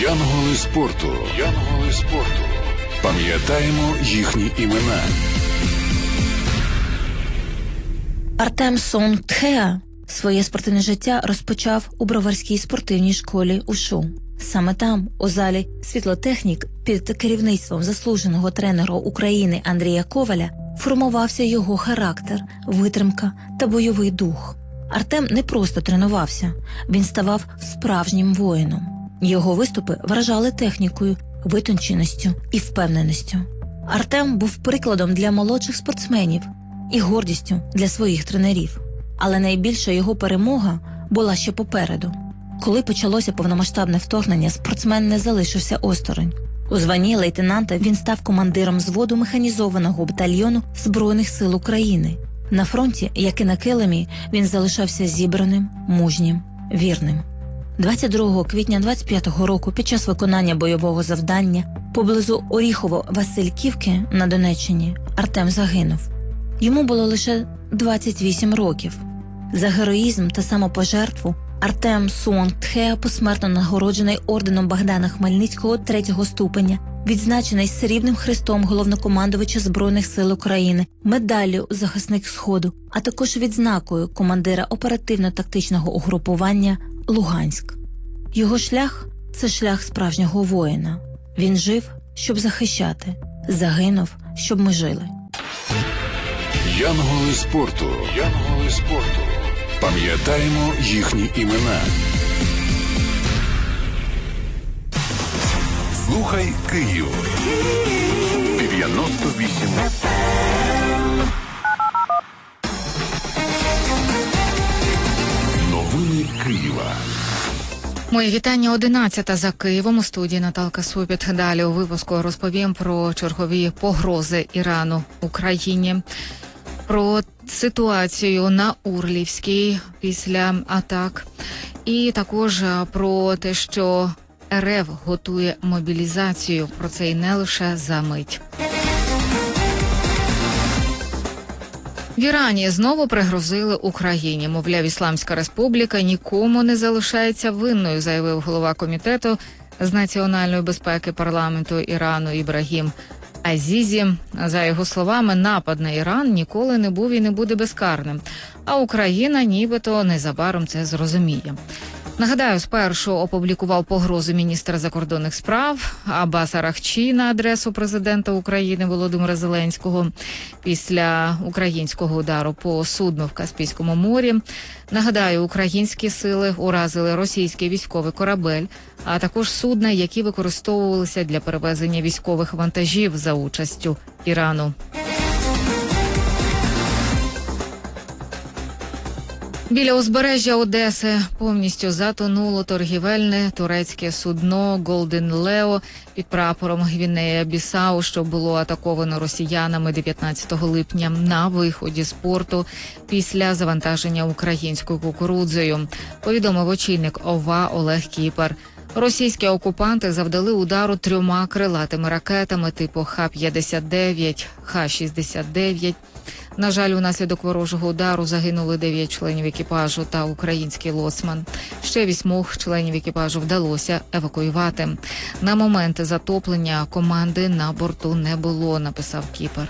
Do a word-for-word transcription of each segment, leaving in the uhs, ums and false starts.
Янголи спорту. Янголи спорту. Пам'ятаємо їхні імена. Артем Сон Тхеа своє спортивне життя розпочав у Броварській спортивній школі УШУ. Саме там, у залі «Світлотехнік», під керівництвом заслуженого тренера України Андрія Коваля, формувався його характер, витримка та бойовий дух. Артем не просто тренувався, він ставав справжнім воїном. Його виступи вражали технікою, витонченістю і впевненістю. Артем був прикладом для молодших спортсменів і гордістю для своїх тренерів. Але найбільша його перемога була ще попереду. Коли почалося повномасштабне вторгнення, спортсмен не залишився осторонь. У званні лейтенанта він став командиром взводу механізованого батальйону Збройних сил України. На фронті, як і на килимі, він залишався зібраним, мужнім, вірним. двадцять другого квітня двадцять п'ятого року під час виконання бойового завдання поблизу Оріхово-Васильківки на Донеччині Артем загинув. Йому було лише двадцять вісім років. За героїзм та самопожертву Артем Сон Тхеа посмертно нагороджений орденом Богдана Хмельницького третього ступеня, відзначений Срібним хрестом головнокомандувача Збройних сил України, медаллю «Захисник Сходу», а також відзнакою командира оперативно-тактичного угрупування «Луганськ». Його шлях – це шлях справжнього воїна. Він жив, щоб захищати, загинув, щоб ми жили. Янголи спорту. Янголи спорту. Пам'ятаємо їхні імена. Слухай Київ. дев'яносто вісім. Новини Києва. Моє вітання. Одинадцята за Києвом. У студії Наталка Супіт. Далі у випуску розповім про чергові погрози Ірану Україні, про ситуацію на Урлівській після атак, і також про те, що РФ готує мобілізацію. Про це і не лише за мить. В Ірані знову пригрозили Україні. Мовляв, Ісламська Республіка нікому не залишається винною, заявив голова комітету з національної безпеки парламенту Ірану Ібрагім Азізі. За його словами, напад на Іран ніколи не був і не буде безкарним, а Україна нібито незабаром це зрозуміє. Нагадаю, спершу опублікував погрозу міністра закордонних справ Аббас Арахчі на адресу президента України Володимира Зеленського після українського удару по судну в Каспійському морі. Нагадаю, українські сили уразили російський військовий корабель, а також судна, які використовувалися для перевезення військових вантажів за участю Ірану. Біля узбережжя Одеси повністю затонуло торгівельне турецьке судно «Голден Лео» під прапором Гвінея-Бісау, що було атаковано росіянами дев'ятнадцятого липня на виході з порту після завантаження українською кукурудзою, повідомив очільник ОВА Олег Кіпер. Російські окупанти завдали удару трьома крилатими ракетами типу Х п'ятдесят дев'ять, Х шістдесят дев'ять. На жаль, унаслідок ворожого удару загинули дев'ять членів екіпажу та український лоцман. Ще вісьмох членів екіпажу вдалося евакуювати. На момент затоплення команди на борту не було, написав Кіпер.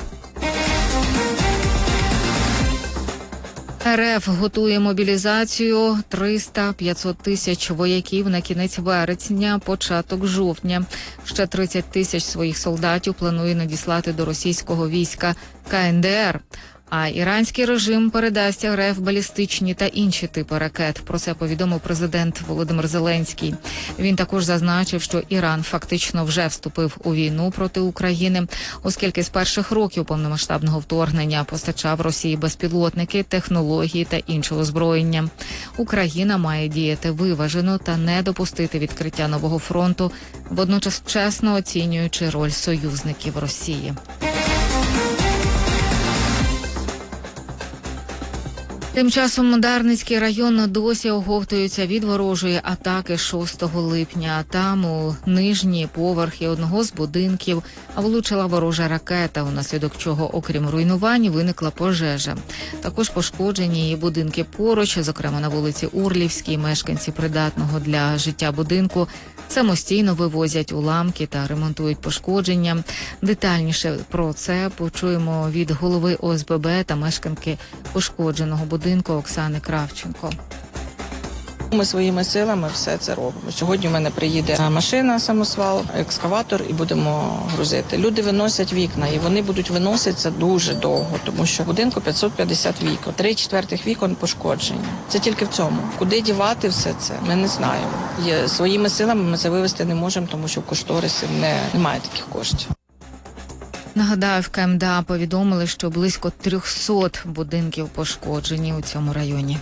РФ готує мобілізацію триста-п'ятсот тисяч вояків на кінець вересня, початок жовтня. Ще тридцять тисяч своїх солдатів планує надіслати до російського війська Ка Ен Де Ер. А іранський режим передасть РФ балістичні та інші типи ракет. Про це повідомив президент Володимир Зеленський. Він також зазначив, що Іран фактично вже вступив у війну проти України, оскільки з перших років повномасштабного вторгнення постачав Росії безпілотники, технології та інше озброєння. Україна має діяти виважено та не допустити відкриття нового фронту, водночас чесно оцінюючи роль союзників Росії. Тим часом Дарницький район досі оговтується від ворожої атаки шостого липня. Там у нижні поверхи одного з будинків влучила ворожа ракета, унаслідок чого, окрім руйнувань, виникла пожежа. Також пошкоджені і будинки поруч, зокрема на вулиці Урлівській. Мешканці придатного для життя будинку самостійно вивозять уламки та ремонтують пошкодження. Детальніше про це почуємо від голови О С Б Б та мешканки пошкодженого будинку Оксани Кравченко. Ми своїми силами все це робимо. Сьогодні в мене приїде машина, самосвал, екскаватор і будемо грузити. Люди виносять вікна і вони будуть виноситися дуже довго, тому що в будинку п'ятсот п'ятдесят вікон. Три четвертих вікон пошкоджені. Це тільки в цьому. Куди дівати все це, ми не знаємо. Є, своїми силами ми це вивезти не можемо, тому що в кошторисі не, немає таких коштів. Нагадаю, в К М Д А повідомили, що близько трьохсот будинків пошкоджені у цьому районі.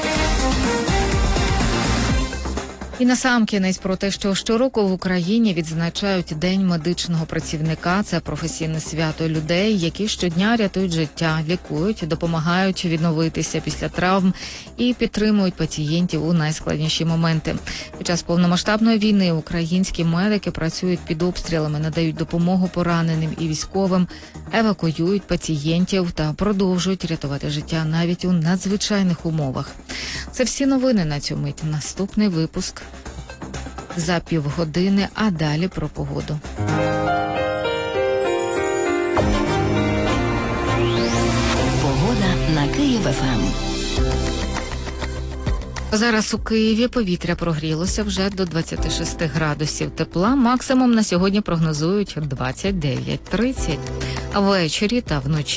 І насамкінець про те, що щороку в Україні відзначають День медичного працівника. Це професійне свято людей, які щодня рятують життя, лікують, допомагають відновитися після травм і підтримують пацієнтів у найскладніші моменти. Під час повномасштабної війни українські медики працюють під обстрілами, надають допомогу пораненим і військовим, евакуюють пацієнтів та продовжують рятувати життя навіть у надзвичайних умовах. Це всі новини на цю мить. Наступний випуск за півгодини, а далі про погоду. Погода на Київ Еф Ем. Зараз у Києві повітря прогрілося вже до двадцяти шести градусів тепла. Максимум на сьогодні прогнозують двадцять дев'ять тридцять. А ввечері та вночі